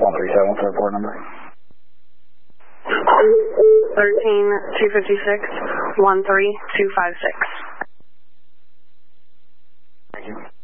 137, what's our report number? 13-256-13256. Thank you.